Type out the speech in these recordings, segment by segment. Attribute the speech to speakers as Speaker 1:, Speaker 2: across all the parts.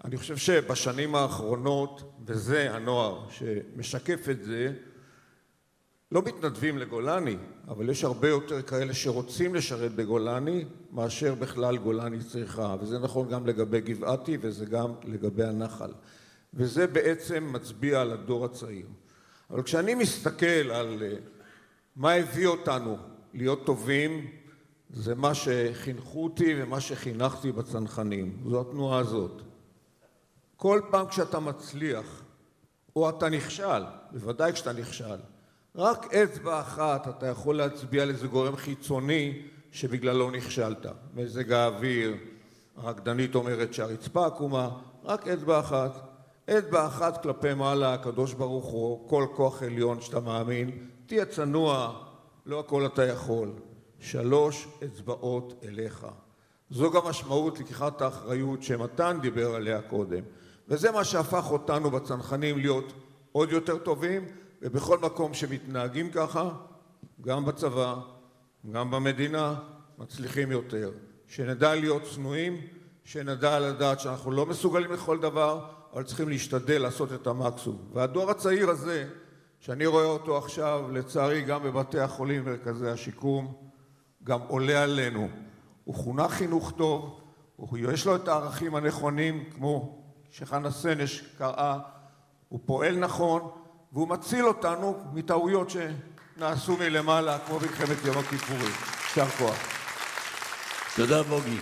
Speaker 1: אני חושב שבשנים האחרונות, וזה הנוער שמשקף את זה, לא מתנדבים לגולני, אבל יש הרבה יותר כאלה שרוצים לשרת בגולני, מאשר בכלל גולני צריכה. וזה נכון גם לגבי גבעתי, וזה גם לגבי הנחל. וזה בעצם מצביע על הדור הצעיר. אבל כשאני מסתכל על מה הביא אותנו להיות טובים, זה מה שחינכו אותי ומה שחינכתי בצנחנים. זו התנועה הזאת. כל פעם כשאתה מצליח, או אתה נכשל, בוודאי כשאתה נכשל, רק אצבע אחת אתה יכול להצביע על איזה גורם חיצוני שבגללו נכשלת. מזג האוויר, הרקדנית אומרת שהרצפה עקומה, רק אצבע אחת. אצבע אחת כלפי מעלה, הקדוש ברוך הוא, כל כוח עליון שאתה מאמין, תהיה צנוע, לא הכל אתה יכול. 3 אצבעות אליך. זו גם משמעות לקיחת האחריות שמתן דיבר עליה קודם. וזה מה שהפך אותנו בצנחנים להיות עוד יותר טובים, ובכל מקום שמתנהגים ככה, גם בצבא, גם במדינה, מצליחים יותר. שנדע להיות צנועים, שנדע לדעת שאנחנו לא מסוגלים לכל דבר, אבל צריכים להשתדל לעשות את המקסימום. והדור הצעיר הזה, שאני רואה אותו עכשיו, לצערי גם בבתי החולים ומרכזי השיקום, גם עולה עלינו. הוא חונך חינוך טוב, יש לו את הערכים הנכונים, כמו שחנה סנש קראה, הוא פועל נכון, והוא מציל אותנו מטעויות שנעשו מלמעלה, כמו במלחמת יום הכיפורים. יישר כוח.
Speaker 2: תודה בוגי.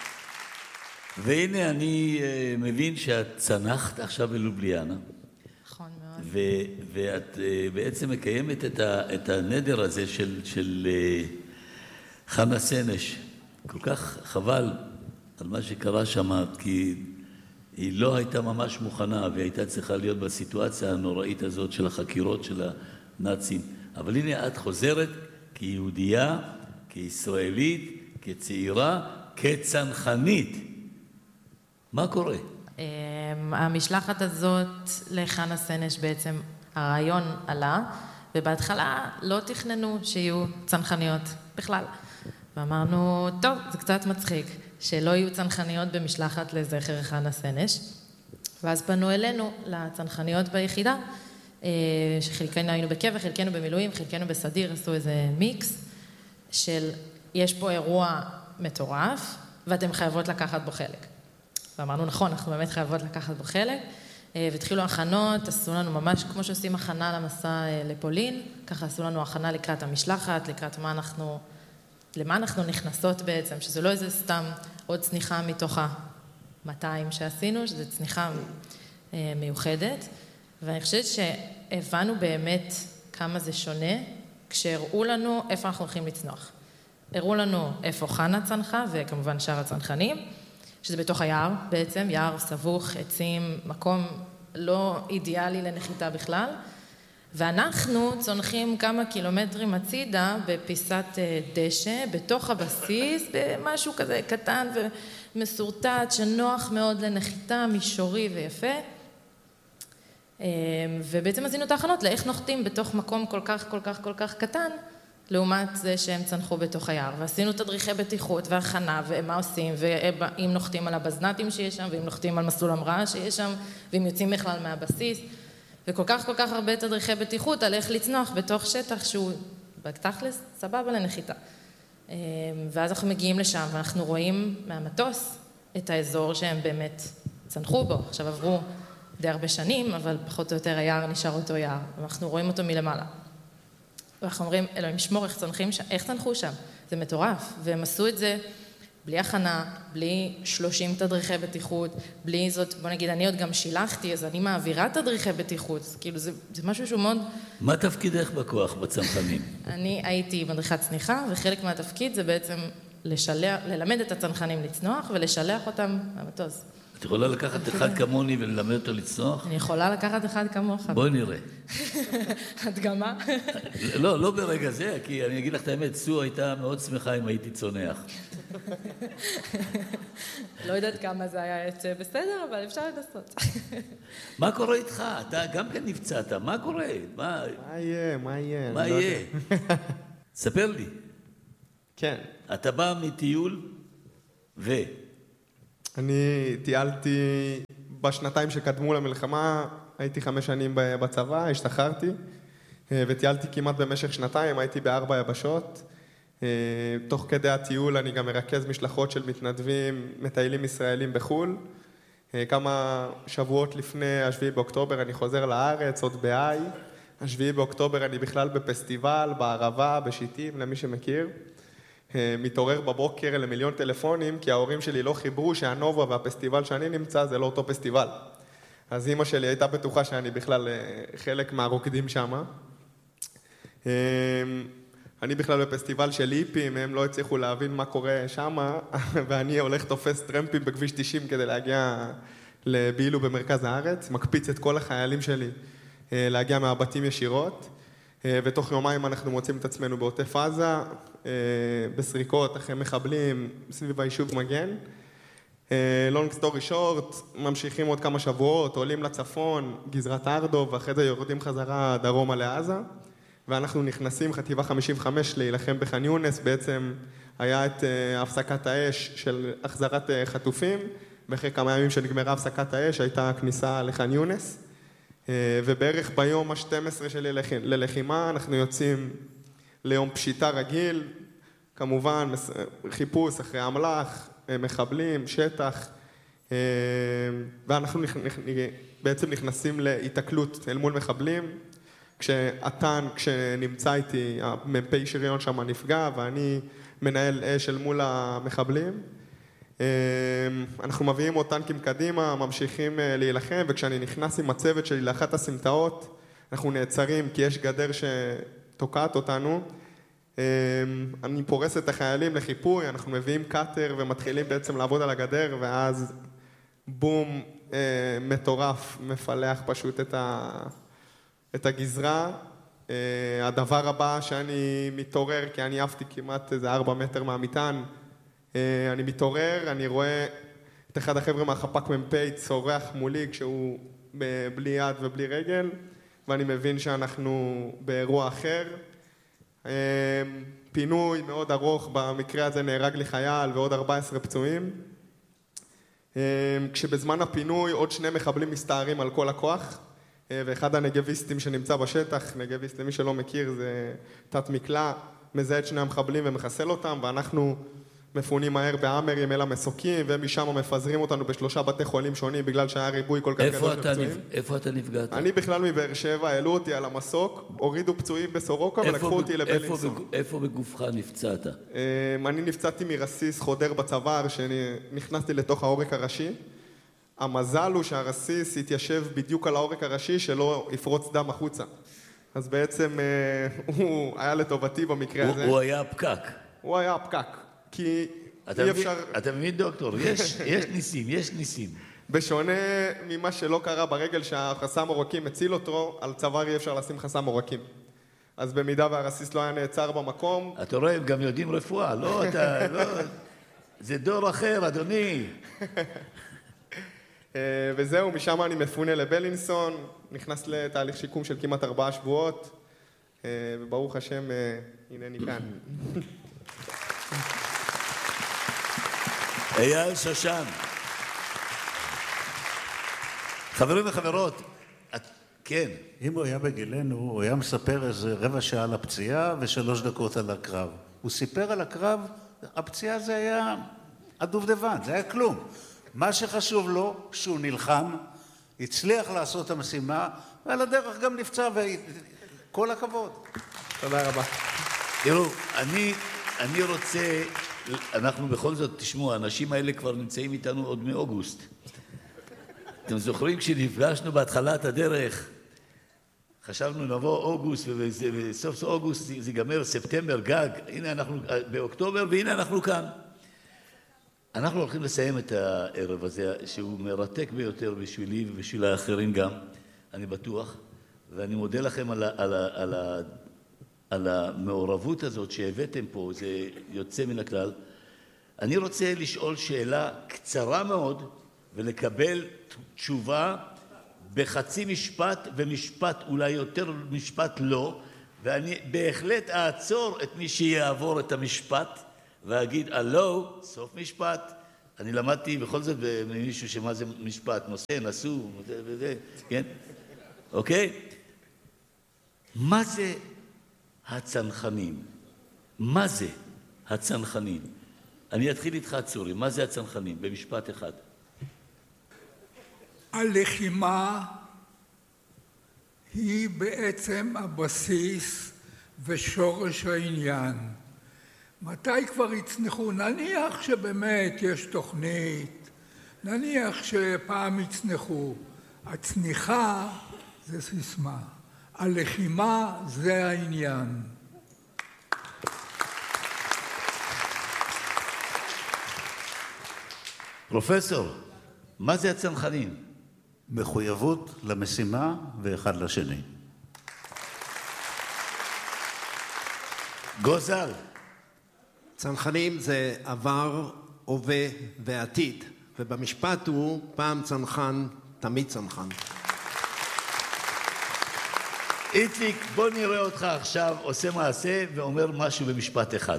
Speaker 2: והנה אני מבין שאת צנחת עכשיו בלובליאנה.
Speaker 3: נכון מאוד.
Speaker 2: ואת בעצם מקיימת את הנדר הזה של חנה סנש. כל כך חבל על מה שקרה שם, כי היא לא הייתה ממש מוכנה, והיא הייתה צריכה להיות בסיטואציה הנוראית הזאת של החקירות של הנאצים. אבל הנה את חוזרת כיהודייה, כישראלית, כצעירה, כצנחנית. מה קורה?
Speaker 3: המשלחת הזאת לחנה סנש בעצם הרעיון עלה, ובהתחלה לא תכננו שיהיו צנחניות בכלל. ואמרנו, טוב, זה קצת מצחיק, שלא יהיו צנחניות במשלחת לזכר חנה סנש. ואז פנו אלינו, לצנחניות ביחידה, שחלקנו היינו בקבע, חלקנו במילואים, חלקנו בסדיר, עשו איזה מיקס, של יש פה אירוע מטורף, ואתם חייבות לקחת בו חלק. ואמרנו, נכון, אנחנו באמת חייבות לקחת בו חלק, והתחילו הכנות, עשו לנו ממש, כמו שעושים הכנה למסע לפולין, ככה עשו לנו הכנה לקראת המשלחת, לקראת למה אנחנו נכנסות בעצם, שזה לא איזה סתם עוד צניחה מתוך ה-200 שעשינו, שזה צניחה מיוחדת, ואני חושבת שהבנו באמת כמה זה שונה, כשהראו לנו איפה אנחנו הולכים לצנוח. הראו לנו איפה חנה צנחה, וכמובן שאר הצנחנים, שזה בתוך היער בעצם, יער סבוך, עצים, מקום לא אידיאלי לנחיתה בכלל, ואנחנו צונחים כמה קילומטרים הצידה בפיסת דשא, בתוך הבסיס, במשהו כזה קטן ומסורטט, שנוח מאוד לנחיתה, מישורי ויפה. ובעצם עשינו את ההכנות לאיך נוחתים בתוך מקום כל כך קטן, לעומת זה שהם צנחו בתוך היער. ועשינו תדריכי בטיחות והכנה, ומה עושים, ואם נוחתים על הבזנתים שיש שם, ואם נוחתים על מסלול המראה שיש שם, ואם יוצאים בכלל מהבסיס. וכל כך הרבה תדריכי בטיחות על איך לצנוח בתוך שטח שהוא בתכלס סבבה לנחיתה. ואז אנחנו מגיעים לשם ואנחנו רואים מהמטוס את האזור שהם באמת צנחו בו. עכשיו עברו די הרבה שנים, אבל פחות או יותר היער נשאר אותו יער. ואנחנו רואים אותו מלמעלה. ואנחנו אומרים, אלוהים שמור, איך צנחו שם? זה מטורף. והם עשו את זה בלי הכנה, בלי 30 תדריכי בטיחות, בלי זאת, בוא נגיד, אני עוד גם שילחתי, אז אני מעבירה תדריכי בטיחות, כאילו זה משהו שהוא מאוד...
Speaker 2: מה תפקידך בכוח בצנחנים?
Speaker 3: אני הייתי מדריכת צניחה, וחלק מהתפקיד זה בעצם ללמד את הצנחנים לצנוח, ולשלח אותם למטוס.
Speaker 2: את יכולה לקחת אחד כמוני וללמד אותו לצנוח?
Speaker 3: אני יכולה לקחת אחד כמוך.
Speaker 2: בואי נראה.
Speaker 3: הדגמה?
Speaker 2: לא ברגע זה, כי אני אגיד לך את האמת, סו הייתה מאוד שמחה אם הייתי צונח.
Speaker 3: לא יודעת כמה זה היה יוצא בסדר, אבל אפשר לנסות.
Speaker 2: מה קורה איתך? אתה גם כן נפצעת, מה קורה?
Speaker 4: מה יהיה?
Speaker 2: מה יהיה? ספר לי.
Speaker 4: כן.
Speaker 2: אתה בא מטיול
Speaker 4: אני טיילתי בשנתיים שקדמו למלחמה הייתי 5 שנים בצבא, השתחררתי וטיילתי כמעט במשך 2 הייתי ב4 יבשות. תוך כדי הטיול אני גם מרכז משלחות של מתנדבים, מטיילים ישראלים בחול. כמה שבועות לפני השביעי באוקטובר אני חוזר לארץ, עוד בהיי. השביעי באוקטובר אני בכלל בפסטיבל, בערבה, בשיטים, למי שמכיר. מתעורר בבוקר למיליון טלפונים, כי ההורים שלי לא חיברו שהנובה והפסטיבל שאני נמצא זה לא אותו פסטיבל. אז אמא שלי הייתה בטוחה שאני בכלל חלק מהרוקדים שם. אני בכלל בפסטיבל של היפים, הם לא הצליחו להבין מה קורה שם, ואני הולך תופס טרמפים בכביש 90 כדי להגיע לבילו במרכז הארץ, מקפיץ את כל החיילים שלי להגיע מהבתים ישירות, ותוך יומיים אנחנו מוצאים את עצמנו בעוטף עזה, בסריקות אחרי מחבלים סביב היישוב מגן. long story short, ממשיכים עוד כמה שבועות, עולים לצפון, גזרת ארדוב, ואחרי זה יורדים חזרה דרומה לעזה, ואנחנו נכנסים חטיבה 55 להילחם בח'אן יונס. בעצם היה את הפסקת האש של החזרת חטופים, ואחרי כמה ימים שנגמרה הפסקת האש הייתה כניסה לח'אן יונס, ובערך ביום ה-12 שלי ללחימה אנחנו יוצאים ליום פשיטה רגיל, כמובן חיפוש אחרי אמל"ח, מחבלים, שטח, ואנחנו בעצם נכנסים להתקלות אל מול מחבלים, כשהטנק שנמצא איתי, המ"פ שריון שם נפגע, ואני מנהל אש אל מול המחבלים. אנחנו מביאים עוד טנקים קדימה, ממשיכים להילחם, וכשאני נכנס עם הצוות שלי לאחת הסמטאות, אנחנו נעצרים כי יש גדר שתוקעת אותנו. אני פורס את החיילים לחיפוי, אנחנו מביאים קאטר ומתחילים בעצם לעבוד על הגדר, ואז בום מטורף, מפלח פשוט את הגזרה. הדבר הבא שאני מתעורר, כי אני עפתי כמעט איזה 4 מטר מהמיטן, אני מתעורר, אני רואה את אחד החבר'ה מהחפ"ק מ"פ צורח מולי כשהוא בלי יד ובלי רגל, ואני מבין שאנחנו באירוע אחר. פינוי מאוד ארוך, במקרה הזה נהרג לי חייל ועוד 14 פצועים. כשבזמן הפינוי עוד 2 מחבלים מסתערים על כל הכוח, ואחד הנגביסטים שנמצא בשטח, נגביסט למי שלא מכיר זה תת מקלע, מזהה את 2 המחבלים ומחסל אותם, ואנחנו מפונים מהר באמרים אל המסוקים, ומשם מפזרים אותנו ב3 בתי חולים שונים, בגלל שהיה ריבוי כל כך גדול של פצועים.
Speaker 2: איפה אתה נפגעת?
Speaker 4: אני בכלל מבאר שבע, העלו אותי על המסוק, הורידו פצועים בסורוקה ולקחו אותי לבלינסון.
Speaker 2: איפה בגופך נפצעת?
Speaker 4: אני נפצעתי מרסיס חודר בצוואר, שנכנסתי לתוך העורק הראשי. המזל הוא שהרסיס התיישב בדיוק על העורק הראשי, שלא יפרוץ דם החוצה. אז בעצם הוא היה לטובתי במקרה הזה.
Speaker 2: הוא היה פקק.
Speaker 4: הוא היה פקק. כי אי אפשר...
Speaker 2: אתה מבין דוקטור, יש ניסים.
Speaker 4: בשונה ממה שלא קרה ברגל שהחסם עורקים מציל אותו, על צוואר אי אפשר לשים חסם עורקים. אז במידה והרסיס לא היה נעצר במקום...
Speaker 2: אתה רואה, הם גם יודעים רפואה, לא, אתה, לא... זה דור אחר, אדוני.
Speaker 4: וזהו, משם אני מפונה לבלינסון, נכנס לתהליך שיקום של כמעט 4 שבועות, וברוך השם, הנני כאן.
Speaker 2: אייל שושן. חברים וחברות, כן.
Speaker 5: אם הוא היה בגילנו, הוא היה מספר איזה 15 שעה על הפציעה ו3 דקות על הקרב. הוא סיפר על הקרב, הפציעה זה היה הדובדבן, זה היה כלום. מה שחשוב לו, שהוא נלחם, הצליח לעשות את המשימה, ועל הדרך גם נפצע, וכל הכבוד.
Speaker 4: תודה רבה.
Speaker 2: תראו, אני רוצה, אנחנו בכל זאת, תשמעו, האנשים האלה כבר נמצאים איתנו עוד מאוגוסט. אתם זוכרים כשנפגשנו בהתחלת הדרך, חשבנו נבוא אוגוסט, ובסוף אוגוסט זה ייגמר ספטמבר גג, הנה אנחנו באוקטובר, והנה אנחנו כאן. אנחנו הולכים לסיים את הערב הזה, שהוא מרתק ביותר בשבילי ובשביל האחרים גם, אני בטוח, ואני מודה לכם על המעורבות הזאת שהבאתם פה, זה יוצא מן הכלל. אני רוצה לשאול שאלה קצרה מאוד, ולקבל תשובה בחצי משפט, ומשפט אולי יותר משפט לא, ואני בהחלט אעצור את מי שיעבור את המשפט, ואגיד, הלו, סוף משפט, אני למדתי בכל זאת ממישהו שמה זה משפט, נושא, נשוא, וזה, כן? אוקיי? מה זה הצנחנים? מה זה הצנחנים? אני אתחיל איתך, צורי. מה זה הצנחנים? במשפט אחד.
Speaker 6: הלחימה היא בעצם הבסיס ושורש העניין. מתי כבר יצנחו? נניח שבאמת יש תוכנית, נניח שפעם יצנחו. הצניחה זה סיסמה, הלחימה זה העניין.
Speaker 2: פרופסור, מה זה הצנחנים?
Speaker 5: מחויבות למשימה ואחד לשני.
Speaker 2: גוזל.
Speaker 7: צנחנים זה עבר, הווה ועתיד, ובמשפט הוא פעם צנחן, תמיד צנחן.
Speaker 2: איציק, בוא נראה אותך עכשיו עושה מעשה ואומר משהו במשפט אחד.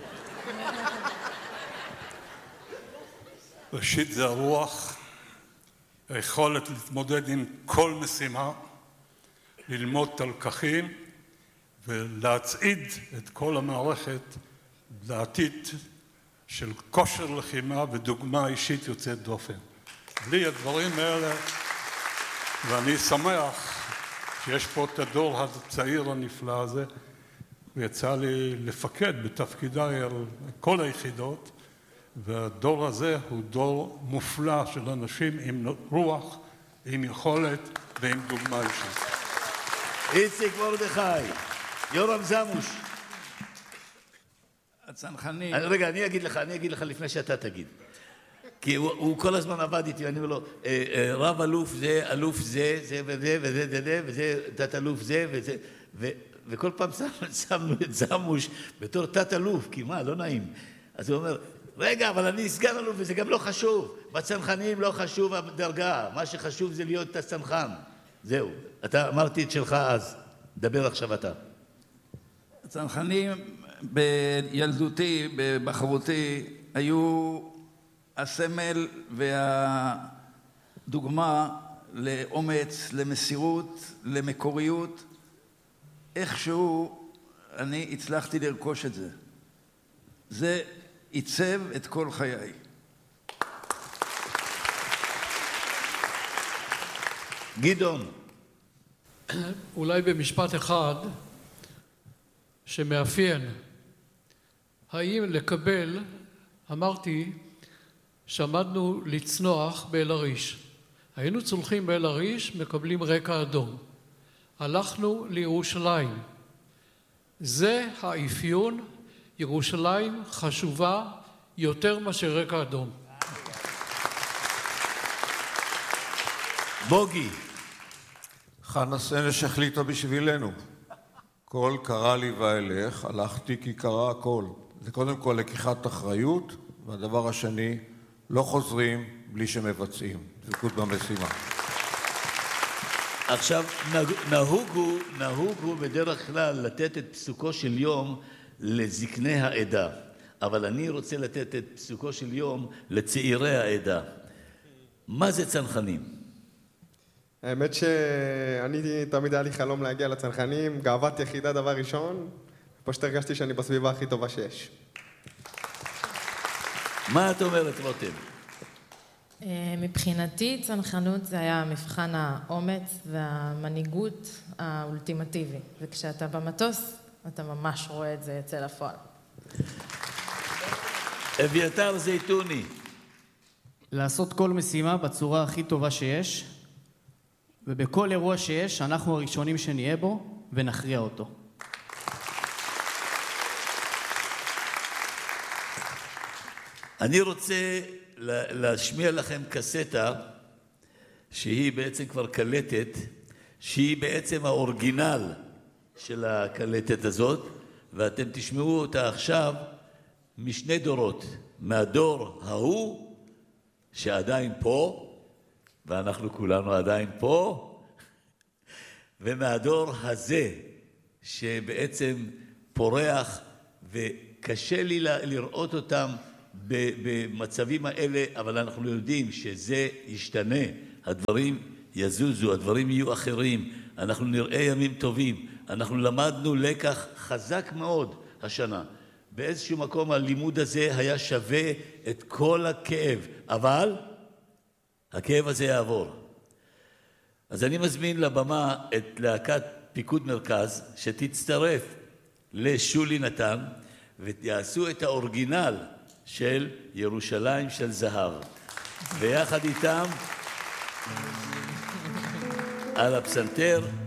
Speaker 8: ראשית זה הרוח, היכולת להתמודד עם כל משימה, ללמוד את הלקחים ולהצעיד את כל המערכת לעתיד של כושר לחימה ודוגמה אישית יוצאת דופן. בלי הדברים האלה, ואני שמח שיש פה את הדור הצעיר הנפלא הזה, ויצא לי לפקד בתפקידיי על כל היחידות, והדור הזה הוא דור מופלא של אנשים עם רוח, עם יכולת ועם דוגמה אישית.
Speaker 2: איציק מרדכי, יורם זמוש.
Speaker 9: הצנחנים...
Speaker 2: רגע, אני אגיד לך לפני שאתה תגיד. כי הוא כל הזמן עבד איתי, אני אומר לו, רב אלוף זה, אלוף זה, זה וזה, וזה, תת אלוף זה, וזה, וכל פעם שמנו את זמוש בתור תת אלוף, כי מה, לא נעים. אז הוא אומר, רגע, אבל אני סגן אלוף, וזה גם לא חשוב. בצנחנים לא חשוב הדרגה, מה שחשוב זה להיות את הצנחן. זהו, אתה אמרתי את שלך אז, דבר עכשיו אתה.
Speaker 9: הצנחנים בילדותי, בבחרותי, היו הסמל והדוגמה לאומץ, למסירות, למקוריות. איכשהו אני הצלחתי לרכוש את זה. זה עיצב את כל חיי.
Speaker 2: גדעון.
Speaker 10: אולי במשפט אחד שמאפיין, האם לקבל, אמרתי, שעמדנו לצנוח באל עריש. היינו צולחים באל עריש, מקבלים רקע אדום. הלכנו לירושלים. זה האפיון, ירושלים חשובה יותר מאשר רקע אדום.
Speaker 2: בוגי.
Speaker 1: חנה סנש החליטה בשבילנו. קול קרא לי ואלך, הלכתי כי קרא הכל. זה קודם כל לקיחת אחריות, והדבר השני, לא חוזרים בלי שמבצעים. דבקות במשימה.
Speaker 2: עכשיו, נהוגו בדרך כלל לתת את פסוקו של יום לזקני העדה, אבל אני רוצה לתת את פסוקו של יום לצעירי העדה. מה זה צנחנים?
Speaker 4: האמת שאני תמיד היה לי חלום להגיע לצנחנים, גאוות יחידה דבר ראשון, פשוט הרגשתי שאני בסביבה הכי טובה שיש.
Speaker 2: מה את אומרת, רותם?
Speaker 3: מבחינתי צנחנות זה היה מבחן האומץ והמנהיגות האולטימטיבי, וכשאתה במטוס אתה ממש רואה את זה יצא לפועל.
Speaker 2: אביתר זייתוני.
Speaker 11: לעשות כל משימה בצורה הכי טובה שיש, ובכל אירוע שיש אנחנו הראשונים שנהיה בו ונכריע אותו.
Speaker 2: אני רוצה להשמיע לכם קסטה שהיא בעצם כבר קלטת, שהיא בעצם האורגינל של הקלטת הזאת, ואתם תשמעו אותה עכשיו משני דורות, מהדור ההוא שעדיין פה, ואנחנו כולנו עדיין פה, ומהדור הזה שבעצם פורח וקשה לי לראות אותם במצבים האלה, אבל אנחנו יודעים שזה ישתנה, הדברים יזוזו, הדברים יהיו אחרים, אנחנו נראה ימים טובים, אנחנו למדנו לקח חזק מאוד השנה. באיזשהו מקום הלימוד הזה היה שווה את כל הכאב, אבל הכאב הזה יעבור. אז אני מזמין לבמה את להקת פיקוד מרכז שתצטרף לשולי נתן ויעשו את האורגינל של ירושלים של זהב. ויחד איתם על הפסנתר